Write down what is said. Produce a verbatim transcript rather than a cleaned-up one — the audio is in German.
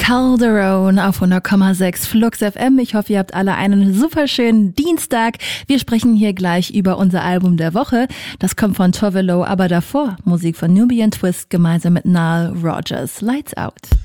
Calderone auf hundert Komma sechs Flux F M. Ich hoffe, ihr habt alle einen super schönen Dienstag. Wir sprechen hier gleich über unser Album der Woche. Das kommt von Tovelo, aber davor Musik von Nubian Twist gemeinsam mit Nile Rodgers. Lights Out.